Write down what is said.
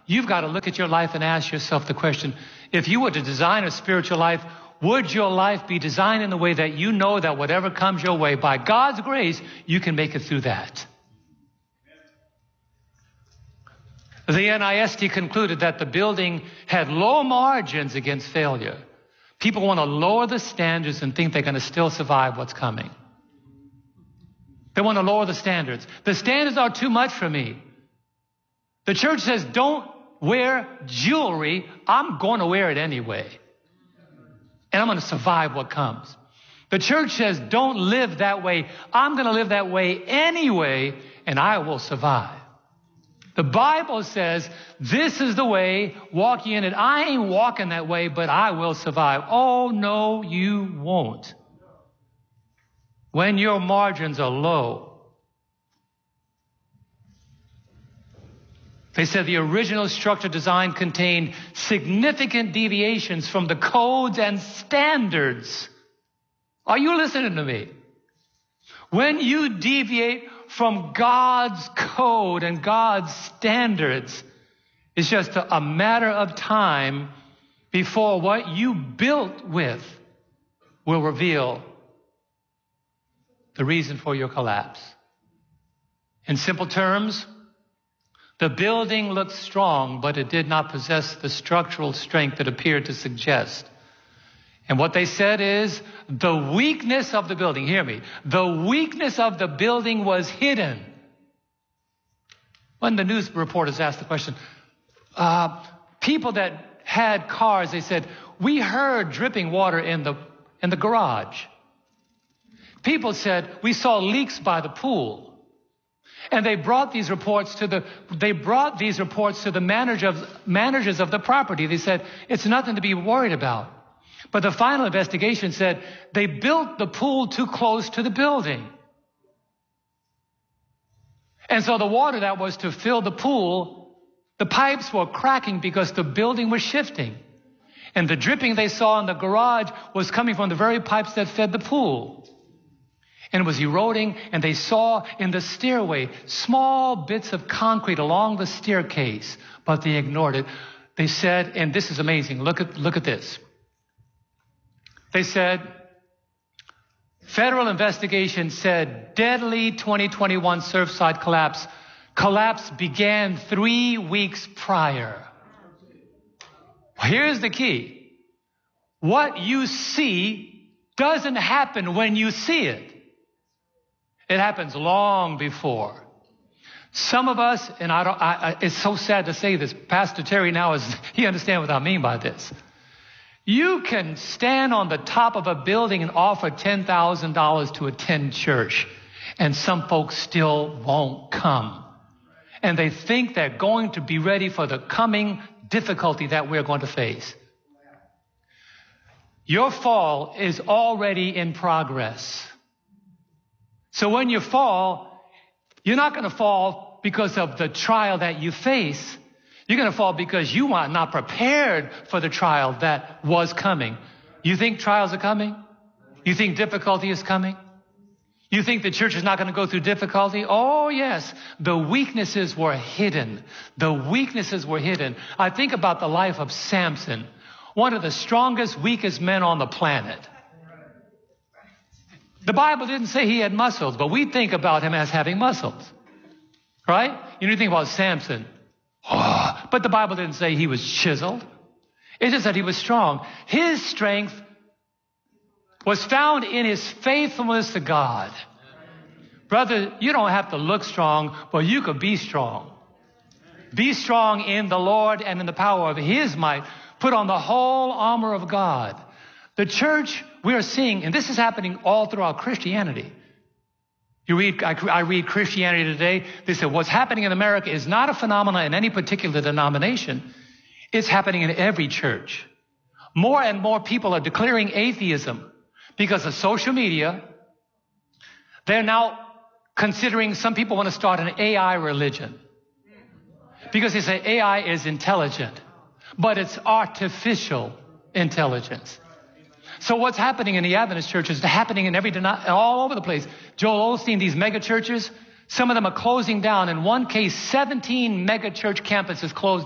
you've got to look at your life and ask yourself the question, if you were to design a spiritual life, would your life be designed in the way that you know that whatever comes your way, by God's grace, you can make it through that? The NIST concluded that the building had low margins against failure. People want to lower the standards and think they're going to still survive what's coming. They want to lower the standards. The standards are too much for me. The church says, don't wear jewelry. I'm going to wear it anyway. And I'm going to survive what comes. The church says, don't live that way. I'm going to live that way anyway, and I will survive. The Bible says, this is the way, walk in it. I ain't walking that way, but I will survive. Oh, no, you won't. When your margins are low. They said the original structure design contained significant deviations from the codes and standards. Are you listening to me? When you deviate from God's code and God's standards, it's just a matter of time before what you built with will reveal the reason for your collapse. In simple terms, the building looked strong, but it did not possess the structural strength it appeared to suggest. And what they said is, the weakness of the building, hear me, the weakness of the building was hidden. When the news reporters asked the question, people that had cars, they said, we heard dripping water in the garage. People said, we saw leaks by the pool. And they brought these reports to the managers of the property. They said, it's nothing to be worried about. But the final investigation said they built the pool too close to the building. And so the water that was to fill the pool, the pipes were cracking because the building was shifting. And the dripping they saw in the garage was coming from the very pipes that fed the pool. And it was eroding, and they saw in the stairway small bits of concrete along the staircase, but they ignored it. They said, and this is amazing, look at this. They said, federal investigation said deadly 2021 Surfside collapse began 3 weeks prior. Here's the key. What you see doesn't happen when you see it. It happens long before. Some of us, and it's so sad to say this, Pastor Terry he understands what I mean by this. You can stand on the top of a building and offer $10,000 to attend church, and some folks still won't come. And they think they're going to be ready for the coming difficulty that we're going to face. Your fall is already in progress. So when you fall, you're not going to fall because of the trial that you face. You're going to fall because you are not prepared for the trial that was coming. You think trials are coming? You think difficulty is coming? You think the church is not going to go through difficulty? Oh, yes. The weaknesses were hidden. The weaknesses were hidden. I think about the life of Samson, one of the strongest, weakest men on the planet. The Bible didn't say he had muscles, but we think about him as having muscles. Right? You think about Samson. Oh, but the Bible didn't say he was chiseled. It just said he was strong. His strength was found in his faithfulness to God. Brother, you don't have to look strong, but you could be strong. Be strong in the Lord and in the power of his might. Put on the whole armor of God. The church we are seeing, and this is happening all throughout Christianity. I read Christianity Today. They said what's happening in America is not a phenomenon in any particular denomination. It's happening in every church. More and more people are declaring atheism because of social media. They're now considering, some people want to start an AI religion because they say AI is intelligent, but it's artificial intelligence. So what's happening in the Adventist churches is happening in all over the place. Joel Osteen, these mega churches, some of them are closing down. In one case, 17 mega church campuses closed